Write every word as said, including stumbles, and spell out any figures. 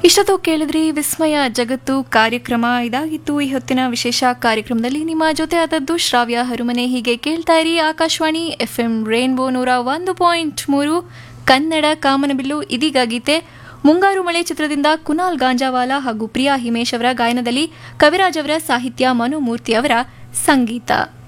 ಇಷ್ಟೊತ್ತು ಕೇಳಿದ್ರಿ ವಿಸ್ಮಯ ಜಗತ್ತು ಕಾರ್ಯಕ್ರಮ. ಇದಾಗಿತ್ತು ಈ ಹೊತ್ತಿನ ವಿಶೇಷ ಕಾರ್ಯಕ್ರಮದಲ್ಲಿ ನಿಮ್ಮ ಜೊತೆ ಆದದ್ದು ಶ್ರಾವ್ಯ ಹರುಮನೆ. ಹೀಗೆ ಕೇಳ್ತಾ ಇರಿ ಆಕಾಶವಾಣಿ ಎಫ್ ಎಂ ರೇನ್ಬೋ ನೂರ ಒಂದು ಪಾಯಿಂಟ್ ಮೂರು ಕನ್ನಡ ಕಾಮನಬಿಲ್ಲು. ಇದೀಗ ಗೀತೆ ಮುಂಗಾರು ಮಳೆ ಚಿತ್ರದಿಂದ ಕುನಾಲ್ ಗಾಂಜಾವಾಲಾ ಹಾಗೂ ಪ್ರಿಯಾ ಹಿಮೇಶ್ ಅವರ ಗಾಯನದಲ್ಲಿ ಕವಿರಾಜ್ ಅವರ ಸಾಹಿತ್ಯ, ಮನು ಮೂರ್ತಿ ಅವರ ಸಂಗೀತ.